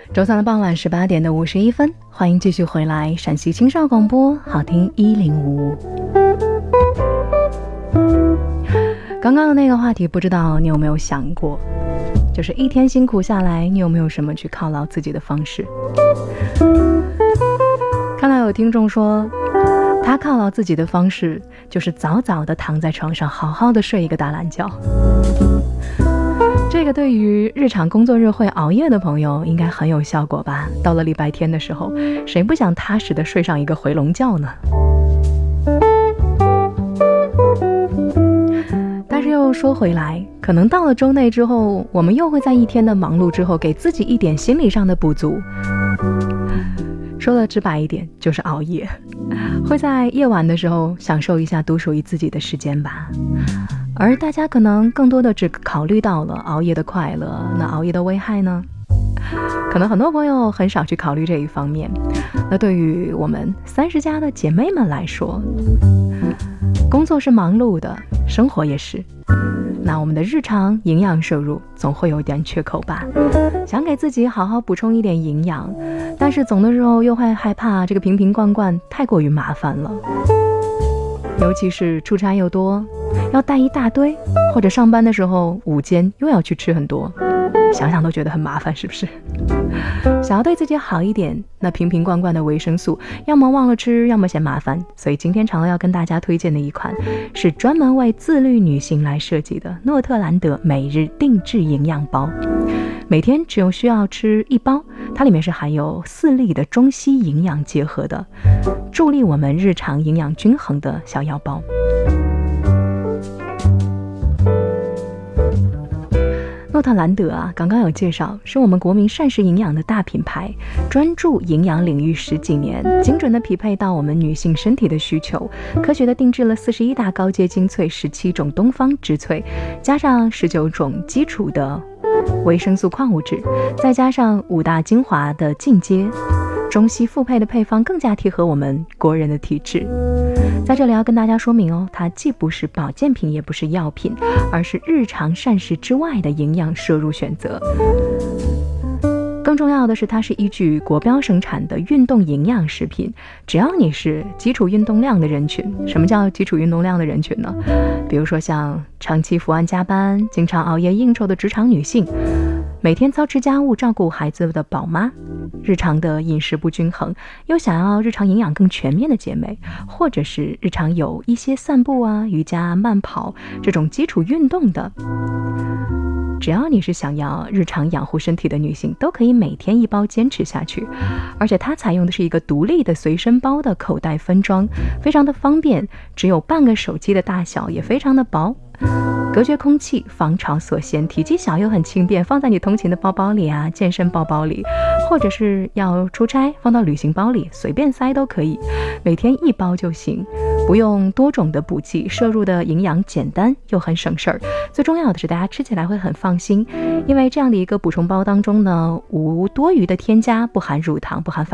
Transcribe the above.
周三的傍晚18点的51分，欢迎继续回来陕西青少广播，好听1055。刚刚的那个话题，不知道你有没有想过，就是一天辛苦下来，你有没有什么去犒劳自己的方式？看到有听众说，他犒劳自己的方式就是早早的躺在床上，好好的睡一个大懒觉。这个对于日常工作日会熬夜的朋友应该很有效果吧？到了礼拜天的时候，谁不想踏实的睡上一个回笼觉呢？但是又说回来，可能到了周内之后，我们又会在一天的忙碌之后，给自己一点心理上的补足。说的直白一点，就是熬夜，会在夜晚的时候享受一下独属于自己的时间吧。而大家可能更多的只考虑到了熬夜的快乐，那熬夜的危害呢？可能很多朋友很少去考虑这一方面。那对于我们30+的姐妹们来说，工作是忙碌的，生活也是。那我们的日常营养摄入总会有一点缺口吧，想给自己好好补充一点营养，但是总的时候又会害怕这个瓶瓶罐罐太过于麻烦了，尤其是出差又多，要带一大堆，或者上班的时候午间又要去吃很多，想想都觉得很麻烦，是不是？想要对自己好一点，那瓶瓶罐罐的维生素要么忘了吃，要么嫌麻烦，所以今天常要跟大家推荐的一款是专门为自律女性来设计的诺特兰德每日定制营养包，每天只有需要吃1包，它里面是含有4粒的中西营养结合的，助力我们日常营养均衡的小药包。诺特兰德刚刚有介绍，是我们国民膳食营养的大品牌，专注营养领域10几年，精准的匹配到我们女性身体的需求，科学的定制了41大高阶精粹，17种东方植萃，加上19种基础的维生素矿物质，再加上5大精华的进阶，中西复配的配方更加贴合我们国人的体质。在这里要跟大家说明哦，它既不是保健品，也不是药品，而是日常膳食之外的营养摄入选择。更重要的是，它是依据国标生产的运动营养食品，只要你是基础运动量的人群。什么叫基础运动量的人群呢？比如说像长期伏案加班、经常熬夜应酬的职场女性，每天操持家务照顾孩子的宝妈，日常的饮食不均衡又想要日常营养更全面的姐妹，或者是日常有一些散步瑜伽慢跑这种基础运动的，只要你是想要日常养护身体的女性，都可以每天1包坚持下去。而且它采用的是一个独立的随身包的口袋分装，非常的方便，只有半个手机的大小，也非常的薄，隔绝空气，防潮锁鲜，体积小又很轻便，放在你通勤的包包里健身包包里，或者是要出差放到旅行包里，随便塞都可以，每天1包就行，不用多种的补剂，摄入的营养简单又很省事儿。最重要的是大家吃起来会很放心，因为这样的一个补充包当中呢，无多余的添加，不含乳糖，不含